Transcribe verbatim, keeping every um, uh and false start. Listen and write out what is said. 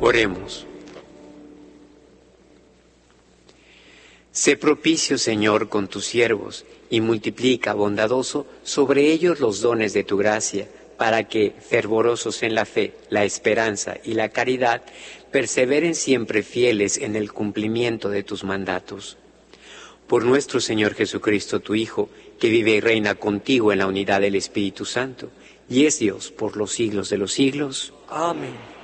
Oremos. Sé propicio, Señor, con tus siervos, y multiplica, bondadoso, sobre ellos los dones de tu gracia, para que, fervorosos en la fe, la esperanza y la caridad, perseveren siempre fieles en el cumplimiento de tus mandatos. Por nuestro Señor Jesucristo, tu Hijo, que vive y reina contigo en la unidad del Espíritu Santo, y es Dios por los siglos de los siglos. Amén.